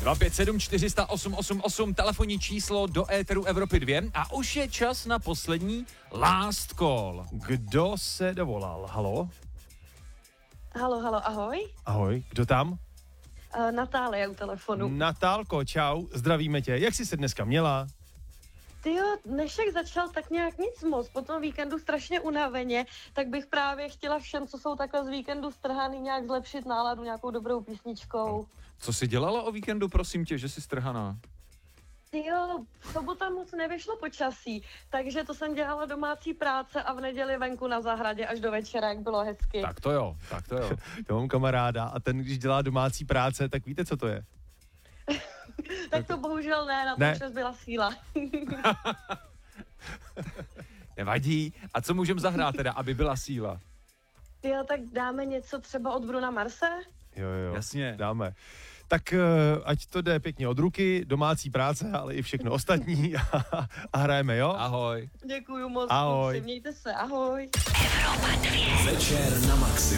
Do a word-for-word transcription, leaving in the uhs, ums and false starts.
dva pět sedm čtyři sta osm osm osm, telefonní číslo do éteru Evropy dva a už je čas na poslední last call. Kdo se dovolal? Halo? Halo, halo, ahoj. Ahoj, kdo tam? Uh, Natália u telefonu. Natálko, čau, zdravíme tě. Jak jsi se dneska měla? Tyjo, dnešek začal tak nějak nic moc, po tom víkendu strašně unaveně, tak bych právě chtěla všem, co jsou takhle z víkendu strhaný, nějak zlepšit náladu nějakou dobrou písničkou. Co jsi dělala o víkendu, prosím tě, že jsi strhaná? Tyjo, v sobota moc nevyšlo počasí, takže to jsem dělala domácí práce a v neděli venku na zahradě až do večera, jak bylo hezky. Tak to jo, tak to jo. Já mám kamaráda a ten, když dělá domácí práce, tak víte, co to je? Tak to bohužel ne, na to Ne. už byla síla. Nevadí. A co můžeme zahrát teda, aby byla síla? Tyjo, tak dáme něco třeba od Bruna Marse? Jo, jo, Jasně. dáme. Tak uh, ať to jde pěkně od ruky, domácí práce, ale i všechno ostatní a, a hrajeme, jo? Ahoj. Děkuju moc, Ahoj. kluci, mějte se, ahoj. Večer na maximum.